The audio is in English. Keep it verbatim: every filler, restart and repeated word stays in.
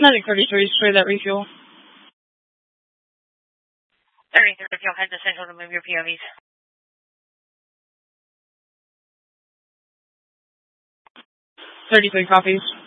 Medic thirty-three, straight that refuel. thirty-three, refuel, head to Central to move your P O Vs. thirty-three copies.